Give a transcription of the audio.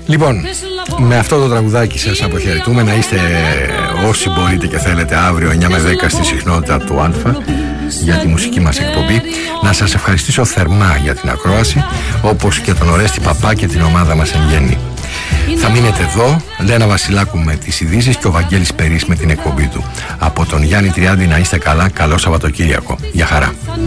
Λοιπόν, με αυτό το τραγουδάκι σας αποχαιρετούμε. Να είστε όσοι μπορείτε και θέλετε αύριο 9 με 10 στη συχνότητα του Α για τη μουσική μας εκπομπή. Να σας ευχαριστήσω θερμά για την ακρόαση, όπως και τον Ορέστη Παπά και την ομάδα μας εν γέννη. Θα μείνετε εδώ, Λένα Βασιλάκου με τις ειδήσεις και ο Βαγγέλης Περής με την εκπομπή του. Από τον Γιάννη Τριάντη να είστε καλά, καλό Σαββατοκύριακο. Γεια χαρά.